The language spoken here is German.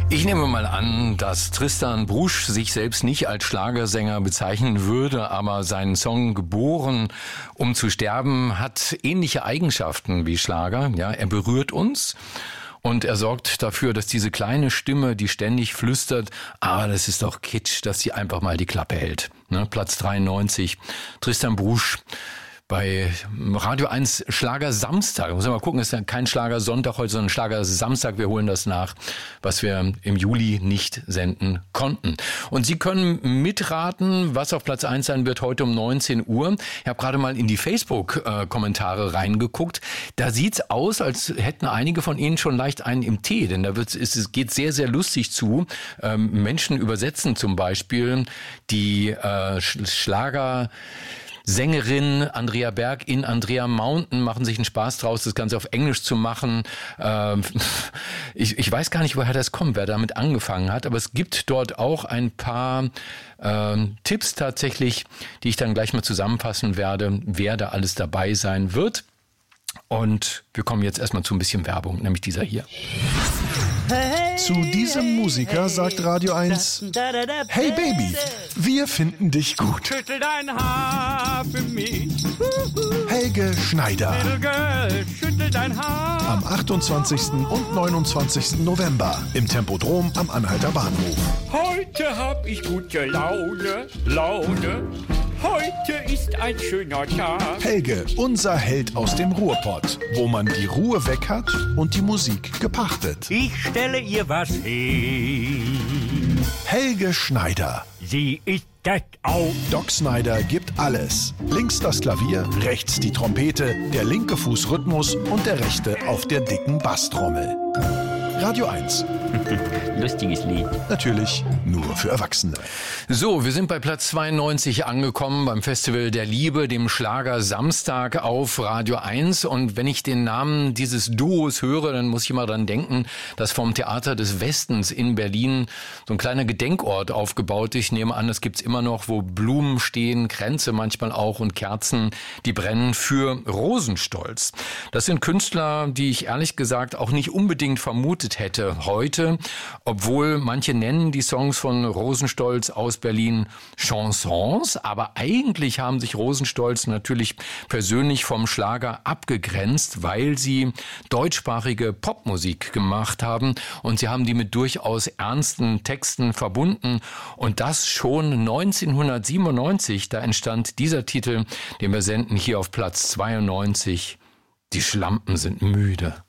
Ich nehme mal an, dass Tristan Brusch sich selbst nicht als Schlagersänger bezeichnen würde, aber seinen Song Geboren, um zu sterben, hat ähnliche Eigenschaften wie Schlager. Ja, er berührt uns. Und er sorgt dafür, dass diese kleine Stimme, die ständig flüstert, das ist doch Kitsch, dass sie einfach mal die Klappe hält. Ne? Platz 93, Tristan Brusch. Bei Radio 1 Schlager Samstag. Muss man mal gucken, ist ja kein Schlager Sonntag heute, sondern Schlager Samstag. Wir holen das nach, was wir im Juli nicht senden konnten. Und Sie können mitraten, was auf Platz 1 sein wird heute um 19 Uhr. Ich habe gerade mal in die Facebook-Kommentare reingeguckt. Da sieht's aus, als hätten einige von Ihnen schon leicht einen im Tee, denn es geht sehr, sehr lustig zu. Menschen übersetzen zum Beispiel die Schlagersängerin Andrea Berg in Andrea Mountain, machen sich einen Spaß draus, das Ganze auf Englisch zu machen. Ich weiß gar nicht, woher das kommt, wer damit angefangen hat, aber es gibt dort auch ein paar Tipps tatsächlich, die ich dann gleich mal zusammenfassen werde, wer da alles dabei sein wird. Und wir kommen jetzt erstmal zu ein bisschen Werbung, nämlich dieser hier. Zu diesem Musiker sagt Radio 1: Hey Baby, wir finden dich gut. Schüttel dein Haar für mich. Helge Schneider. Little girl, schüttel dein Haar. Am 28. und 29. November im Tempodrom am Anhalter Bahnhof. Heute hab ich gute Laune. Heute ist ein schöner Tag. Helge, unser Held aus dem Ruhrpott, wo man die Ruhe weg hat und die Musik gepachtet. Ich stelle ihr was hin. Helge Schneider. Sie ist das auch. Doc Snyder gibt alles. Links das Klavier, rechts die Trompete, der linke Fuß Rhythmus und der rechte auf der dicken Basstrommel. Radio 1. Lustiges Lied. Natürlich nur für Erwachsene. So, wir sind bei Platz 92 angekommen beim Festival der Liebe, dem Schlager Samstag auf Radio 1. Und wenn ich den Namen dieses Duos höre, dann muss ich immer dran denken, dass vom Theater des Westens in Berlin so ein kleiner Gedenkort aufgebaut ist. Ich nehme an, das gibt's immer noch, wo Blumen stehen, Kränze manchmal auch und Kerzen, die brennen für Rosenstolz. Das sind Künstler, die ich ehrlich gesagt auch nicht unbedingt vermutet hätte heute, obwohl manche nennen die Songs von Rosenstolz aus Berlin Chansons, aber eigentlich haben sich Rosenstolz natürlich persönlich vom Schlager abgegrenzt, weil sie deutschsprachige Popmusik gemacht haben und sie haben die mit durchaus ernsten Texten verbunden und das schon 1997, da entstand dieser Titel, den wir senden hier auf Platz 92, Die Schlampen sind müde.